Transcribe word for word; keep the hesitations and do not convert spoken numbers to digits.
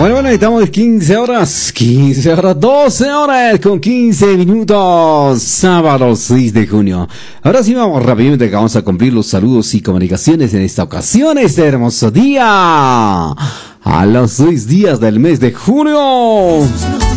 Bueno, bueno, estamos quince horas, quince horas, doce horas con quince minutos, sábado seis de junio. Ahora sí vamos rápidamente que vamos a cumplir los saludos y comunicaciones en esta ocasión, este hermoso día, a los seis días del mes de junio.